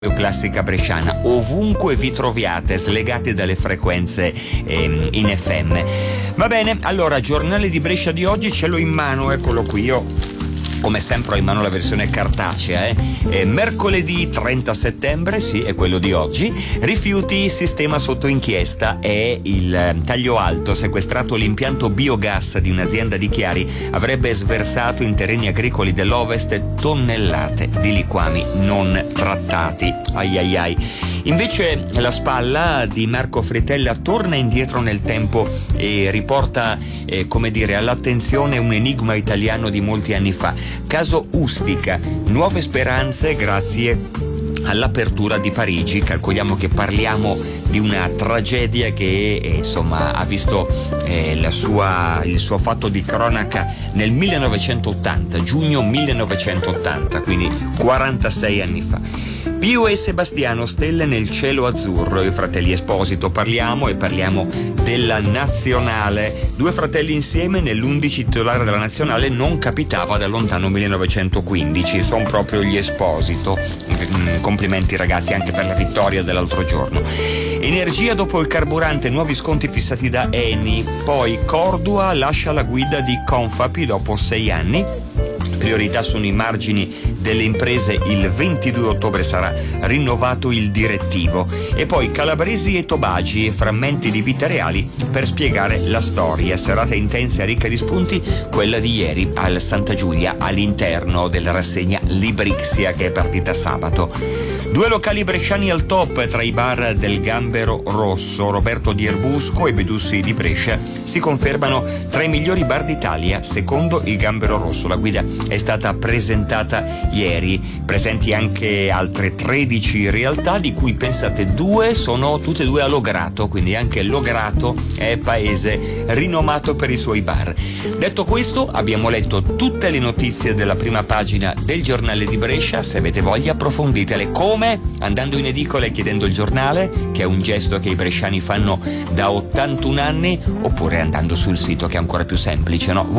classica bresciana, ovunque vi troviate, slegati dalle frequenze in FM. Va bene, allora, giornale di Brescia di oggi ce l'ho in mano, eccolo qui. Io come sempre ho in mano la versione cartacea. Mercoledì 30 settembre, sì, è quello di oggi. Rifiuti, sistema sotto inchiesta. È il taglio alto sequestrato l'impianto biogas di un'azienda di Chiari avrebbe sversato in terreni agricoli dell'Ovest tonnellate di liquami non trattati. Ai ai ai. Invece la spalla di Marco Fritella torna indietro nel tempo e riporta, all'attenzione un enigma italiano di molti anni fa. Caso Ustica, nuove speranze grazie all'apertura di Parigi. Calcoliamo che parliamo di una tragedia che ha visto il suo fatto di cronaca nel 1980, giugno 1980, quindi 46 anni fa. Pio e Sebastiano, stelle nel cielo azzurro, i fratelli Esposito parliamo della nazionale. Due fratelli insieme nell'11 titolare della nazionale non capitava dal lontano 1915, sono proprio gli Esposito. Complimenti ragazzi anche per la vittoria dell'altro giorno. Energia dopo il carburante, nuovi sconti fissati da Eni. Poi Cordua lascia la guida di Confapi dopo 6 anni. Priorità sono i margini delle imprese, il 22 ottobre sarà rinnovato il direttivo. E poi Calabresi e Tobagi e frammenti di vite reali per spiegare la storia. Serata intensa e ricca di spunti, quella di ieri al Santa Giulia all'interno della rassegna Librixia che è partita sabato. Due locali bresciani al top tra i bar del Gambero Rosso. Roberto di Erbusco e Bedussi di Brescia si confermano tra i migliori bar d'Italia secondo il Gambero Rosso. La guida è stata presentata ieri, presenti anche altre 13 realtà di cui pensate 2 sono tutte e 2 a Lograto, quindi anche Lograto è paese rinomato per i suoi bar. Detto questo, abbiamo letto tutte le notizie della prima pagina del giornale di Brescia. Se avete voglia approfonditele. Come? Andando in edicola e chiedendo il giornale, che è un gesto che i bresciani fanno da 81 anni, oppure andando sul sito che è ancora più semplice, no?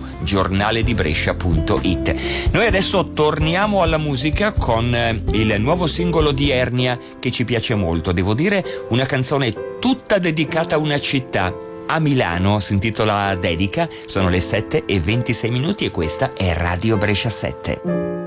www.giornaledibrescia.it. Noi adesso torniamo alla musica con il nuovo singolo di Ernia che ci piace molto, devo dire, una canzone tutta dedicata a una città, a Milano, si intitola Dedica. Sono le 7:26 e questa è Radio Brescia 7.